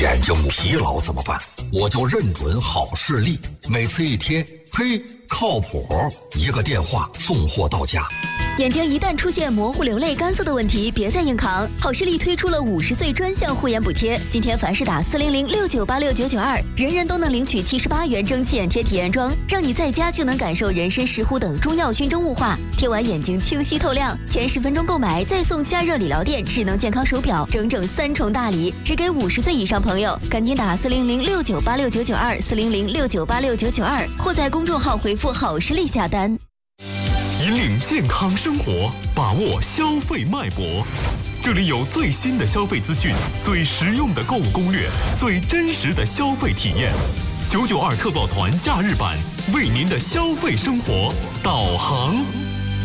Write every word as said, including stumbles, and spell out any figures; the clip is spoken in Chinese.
眼睛疲劳怎么办？我就认准好视力，每次一贴，嘿，靠谱，一个电话送货到家。 眼睛一旦出现模糊、流泪、干涩的问题，别再硬扛。好视力推出了五十岁专项护眼补贴，今天凡是打四零零六九八六九九二，人人都能领取七十八元蒸汽眼贴体验装，让你在家就能感受人参、石斛等中药熏蒸雾化，贴完眼睛清晰透亮。前十分钟购买再送加热理疗垫、智能健康手表，整整三重大礼，只给五十岁以上朋友。赶紧打四零零六九八六九九二，四零零六九八六九九二，或在公众号回复好视力下单。 引领健康生活，把握消费脉搏。这里有最新的消费资讯，最实用的购物攻略，最真实的消费体验。九九二特报团假日版，为您的消费生活导航。